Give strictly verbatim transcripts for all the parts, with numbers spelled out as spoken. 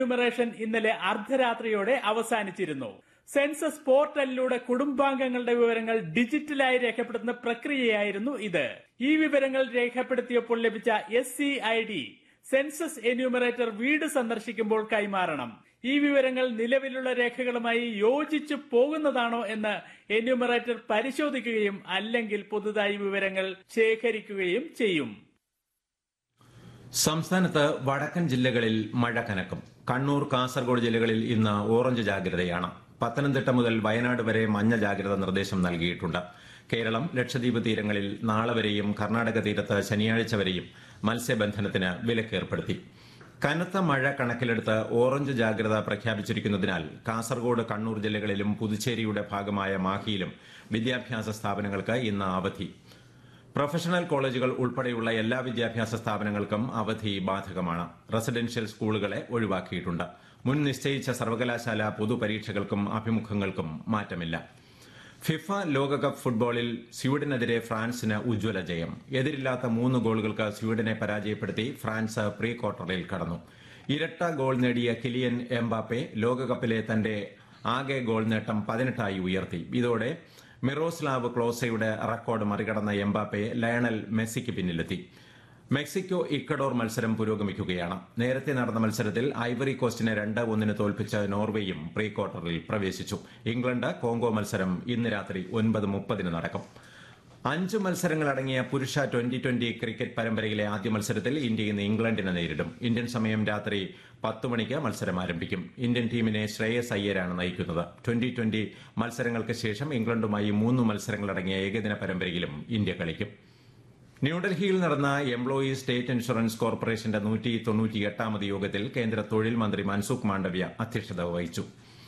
Enumeration ഇന്നലെ അർദ്ധരാത്രിയോടെ അവസാനിച്ചിരുന്നു. Census പോർട്ടലിലൂടെ കുടുംബാംഗങ്ങളുടെ വിവരങ്ങൾ ഡിജിറ്റലായി രേഖപ്പെടുത്തുന്ന പ്രക്രിയയായിരുന്നു ഇത്. ഈ വിവരങ്ങൾ രേഖപ്പെടുത്തിയപ്പോൾ ലഭിച്ച S C I D census enumerator വീട് സന്ദർശിക്കുമ്പോൾ കൈമാറണം. ഈ വിവരങ്ങൾ നിലവിലുള്ള രേഖകളുമായി യോജിച്ചു പോകുന്നതാണോ എന്ന് എന്യൂമറേറ്റർ പരിശോധിക്കുകയും അല്ലെങ്കിൽ പുതുതായി വിവരങ്ങൾ ശേഖരിക്കുകയും ചെയ്യും. സംസ്ഥാനത്ത് വടക്കൻ ജില്ലകളിൽ മഴ കനക്കും. കണ്ണൂർ, കാസർഗോഡ് ജില്ലകളിൽ ഇന്ന് ഓറഞ്ച് ജാഗ്രതയാണ്. പത്തനംതിട്ട മുതൽ വയനാട് വരെ മഞ്ഞ ജാഗ്രത നിർദ്ദേശം നൽകിയിട്ടുണ്ട്. കേരളം, ലക്ഷദ്വീപ് തീരങ്ങളിൽ നാളെ വരെയും കർണാടക തീരത്ത് ശനിയാഴ്ച വരെയും മത്സ്യബന്ധനത്തിന് വിലക്കേർപ്പെടുത്തി. കനത്ത മഴ കണക്കിലെടുത്ത് ഓറഞ്ച് ജാഗ്രത പ്രഖ്യാപിച്ചിരിക്കുന്നതിനാൽ കാസർഗോഡ്, കണ്ണൂർ ജില്ലകളിലും പുതുച്ചേരിയുടെ ഭാഗമായ മാഹിയിലും വിദ്യാഭ്യാസ സ്ഥാപനങ്ങൾക്ക് ഇന്ന് അവധി. പ്രൊഫഷണൽ കോളേജുകൾ ഉൾപ്പെടെയുള്ള എല്ലാ വിദ്യാഭ്യാസ സ്ഥാപനങ്ങൾക്കും അവധി ബാധകമാണ്. റെസിഡൻഷ്യൽ സ്കൂളുകളെ ഒഴിവാക്കിയിട്ടുണ്ട്. മുൻ നിശ്ചയിച്ച സർവകലാശാല പൊതുപരീക്ഷകൾക്കും അഭിമുഖങ്ങൾക്കും മാറ്റമില്ല. ഫിഫ ലോകകപ്പ് ഫുട്ബോളിൽ സ്വീഡനെതിരെ ഫ്രാൻസിന് ഉജ്ജ്വല ജയം. എതിരില്ലാത്ത മൂന്ന് ഗോളുകൾക്ക് സ്വീഡനെ പരാജയപ്പെടുത്തി ഫ്രാൻസ് പ്രീ ക്വാർട്ടറിൽ കടന്നു. ഇരട്ട ഗോൾ നേടിയ കിലിയൻ എംബാപ്പെ ലോകകപ്പിലെ തന്റെ ആകെ ഗോൾ നേട്ടം പതിനെട്ടായി ഉയർത്തി. ഇതോടെ മിറോസ്ലാവ് ക്ലോസയുടെ റെക്കോർഡ് മറികടന്ന എംബാപ്പെ ലയണൽ മെസ്സിക്ക് പിന്നിലെത്തി. മെക്സിക്കോ ഇക്വഡോർ മത്സരം പുരോഗമിക്കുകയാണ്. നേരത്തെ നടന്ന മത്സരത്തിൽ ഐവറി കോസ്റ്റിനെ രണ്ട് ഒന്നിന് തോൽപ്പിച്ച നോർവേയും പ്രീ ക്വാർട്ടറിൽ പ്രവേശിച്ചു. ഇംഗ്ലണ്ട് കോങ്കോ മത്സരം ഇന്ന് രാത്രി ഒൻപത് മുപ്പതിന് നടക്കും. അഞ്ച് മത്സരങ്ങളടങ്ങിയ പുരുഷ ട്വന്റി ട്വന്റി ക്രിക്കറ്റ് പരമ്പരയിലെ ആദ്യ മത്സരത്തിൽ ഇന്ത്യ ഇന്ന് ഇംഗ്ലണ്ടിനെ നേരിടും. ഇന്ത്യൻ സമയം രാത്രി പത്ത് മണിക്ക് മത്സരം ആരംഭിക്കും. ഇന്ത്യൻ ടീമിനെ ശ്രേയസ് അയ്യരാണ് നയിക്കുന്നത്. ട്വന്റി ട്വന്റി മത്സരങ്ങൾക്ക് ശേഷം ഇംഗ്ലണ്ടുമായി മൂന്ന് മത്സരങ്ങളടങ്ങിയ ഏകദിന പരമ്പരയിലും ഇന്ത്യ കളിക്കും. ന്യൂഡൽഹിയിൽ നടന്ന എംപ്ലോയീസ് സ്റ്റേറ്റ് ഇൻഷുറൻസ് കോർപ്പറേഷന്റെ നൂറ്റി തൊണ്ണൂറ്റിയെട്ടാമത് യോഗത്തിൽ കേന്ദ്ര തൊഴിൽ മന്ത്രി മൻസുഖ് മാണ്ഡവ്യ അധ്യക്ഷത വഹിച്ചു.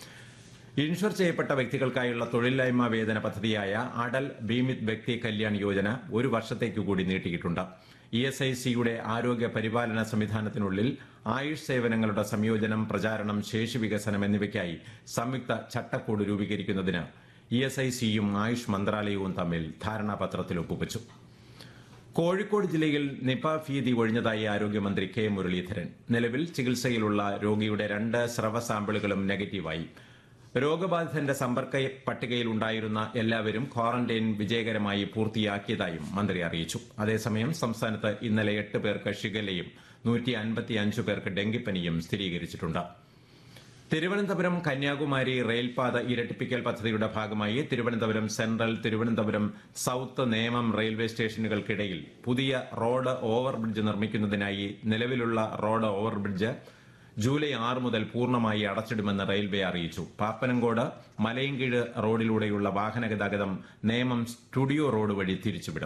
ഇൻഷുർ ചെയ്യപ്പെട്ട വ്യക്തികൾക്കായുള്ള തൊഴിലില്ലായ്മ വേതന പദ്ധതിയായ അടൽ ബീമിത് വ്യക്തി കല്യാൺ യോജന ഒരു വർഷത്തേക്ക് കൂടി നീട്ടിയിട്ടുണ്ട്. ഇ എസ് ഐ സിയുടെ ആരോഗ്യ പരിപാലന സംവിധാനത്തിനുള്ളിൽ ആയുഷ് സേവനങ്ങളുടെ സംയോജനം, പ്രചാരണം, ശേഷി വികസനം എന്നിവയ്ക്കായി സംയുക്ത ചട്ടക്കൂട് രൂപീകരിക്കുന്നതിന് ഇ എസ് ഐ സിയും ആയുഷ് മന്ത്രാലയവും തമ്മിൽ ധാരണാപത്രത്തിൽ ഒപ്പുവച്ചു. കോഴിക്കോട് ജില്ലയിൽ നിപ ഭീതി ഒഴിഞ്ഞതായി ആരോഗ്യമന്ത്രി കെ മുരളീധരൻ. നിലവിൽ ചികിത്സയിലുള്ള രോഗിയുടെ രണ്ട് സ്രവ സാമ്പിളുകളും നെഗറ്റീവായി. രോഗബാധിതന്റെ സമ്പർക്ക പട്ടികയിൽ ഉണ്ടായിരുന്ന എല്ലാവരും ക്വാറന്റൈൻ വിജയകരമായി പൂർത്തിയാക്കിയതായും മന്ത്രി അറിയിച്ചു. അതേസമയം സംസ്ഥാനത്ത് ഇന്നലെ എട്ട് പേർക്ക് ഷിഗല്ലയും നൂറ്റി അൻപത്തിയഞ്ച് പേർക്ക് ഡെങ്കിപ്പനിയും സ്ഥിരീകരിച്ചിട്ടുണ്ട്. തിരുവനന്തപുരം കന്യാകുമാരി റെയിൽപാത ഇരട്ടിപ്പിക്കൽ പദ്ധതിയുടെ ഭാഗമായി Thiruvananthapuram central, Thiruvananthapuram south, Nemom railway സ്റ്റേഷനുകൾക്കിടയിൽ പുതിയ റോഡ് ഓവർബ്രിഡ്ജ് നിർമ്മിക്കുന്നതിനായി നിലവിലുള്ള റോഡ് ഓവർബ്രിഡ്ജ് ജൂലൈ ആറ് മുതൽ പൂർണ്ണമായി അടച്ചിടുമെന്ന് റെയിൽവേ അറിയിച്ചു. പാപ്പനംകോട് മലയൻകീഴ് റോഡിലൂടെയുള്ള വാഹന ഗതാഗതം നേമം സ്റ്റുഡിയോ റോഡ് വഴി തിരിച്ചുവിടും.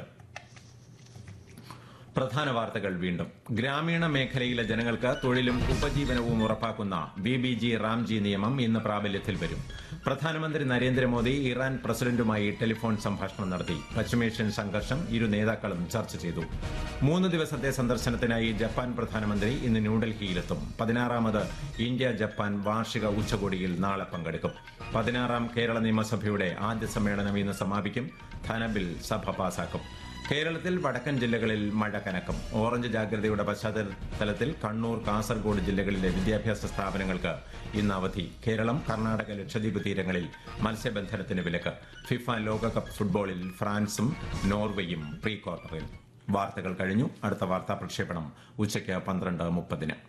പ്രധാന വാർത്തകൾ വീണ്ടും. ഗ്രാമീണ മേഖലയിലെ ജനങ്ങൾക്ക് തൊഴിലും ഉപജീവനവും ഉറപ്പാക്കുന്ന ബി ബി ജി റാംജി നിയമം ഇന്ന് പ്രാബല്യത്തിൽ വരും. പ്രധാനമന്ത്രി നരേന്ദ്രമോദി ഇറാൻ പ്രസിഡന്റുമായി ടെലിഫോൺ സംഭാഷണം നടത്തി. പശ്ചിമേഷ്യൻ സംഘർഷം ഇരു നേതാക്കളും ചർച്ച ചെയ്തു. മൂന്ന് ദിവസത്തെ സന്ദർശനത്തിനായി ജപ്പാൻ പ്രധാനമന്ത്രി ഇന്ന് ന്യൂഡൽഹിയിലെത്തും. പതിനാറാമത് ഇന്ത്യ ജപ്പാൻ വാർഷിക ഉച്ചകോടിയിൽ നാളെ പങ്കെടുക്കും. പതിനാറാം കേരള നിയമസഭയുടെ ആദ്യ സമ്മേളനം ഇന്ന് സമാപിക്കും. ധനബിൽ സഭ പാസാക്കും. കേരളത്തിൽ വടക്കൻ ജില്ലകളിൽ മഴ കനക്കും. ഓറഞ്ച് ജാഗ്രതയുടെ പശ്ചാത്തലത്തിൽ കണ്ണൂർ, കാസർഗോഡ് ജില്ലകളിലെ വിദ്യാഭ്യാസ സ്ഥാപനങ്ങൾക്ക് ഇന്ന് അവധി. കേരളം, കർണാടക, ലക്ഷദ്വീപ് തീരങ്ങളിൽ മത്സ്യബന്ധനത്തിന് വിലക്ക്. ഫിഫ ലോകകപ്പ് ഫുട്ബോളിൽ ഫ്രാൻസും നോർവേയും പ്രീ ക്വാർട്ടറിൽ. വാർത്തകൾ കഴിഞ്ഞു. അടുത്ത വാർത്താ പ്രക്ഷേപണം ഉച്ചയ്ക്ക് പന്ത്രണ്ട് മുപ്പതിന്.